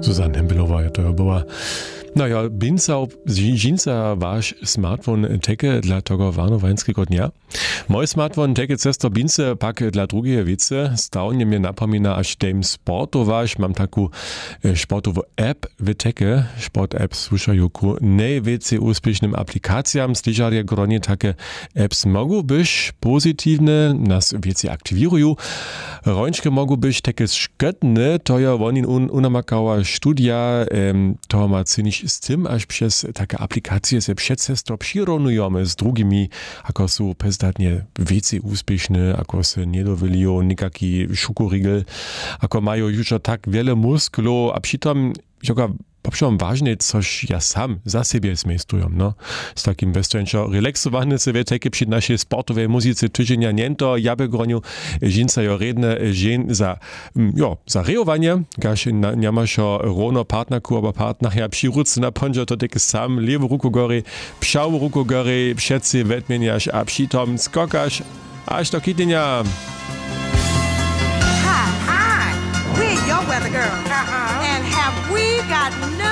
Zuzanna Hembelowa je to była. No ja, dżinsa wasz smartfon teke dla tego warnowańskiego dnia. Mój smartfon teke cesto bince pak dla drugiej wice. Stałnie mnie napomina, aż dem sportowasz. Mam taką sportową app w teke. Sport app słuchają ku najwięcej uspiesznym aplikacjam. Slyšali gronie takie apps mogą być pozytywne, nas więcej aktywirują. Rończke mogą być takie szketne, to ja wonin unamakała studia, to ma cynić z tym, aż przez takie aplikacje se przecesto przyrównujemy z drugimi, ako są bezdatnie więcej uspieszne, ako se nie dowyliją nikaki szukurigel, ako mają już tak wiele musklu, a przytom poprzedom ważne, coś ja sam za siebie zmejstruję, no. Z takim bezczeńczo relaksowany sobie takie przy naszej sportowej muzyce tydzienia niento, ja by gronił żinca jo redne żen za rejowanie, gaż nie masz równo partnerku, albo partnerja przy ruce na ponżo, to takie sam lewą ruku gory, pszałą ruku gory, wszyscy wetmieniasz, a przytom skokasz, aż do kitynia. Hi, we're your weather girl. And have we got